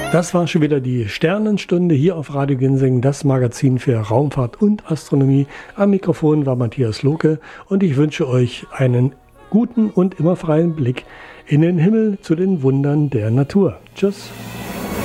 Das war schon wieder die Sternenstunde hier auf Radio Ginseng, das Magazin für Raumfahrt und Astronomie. Am Mikrofon war Matthias Lohke und ich wünsche euch einen guten und immer freien Blick in den Himmel zu den Wundern der Natur. Tschüss.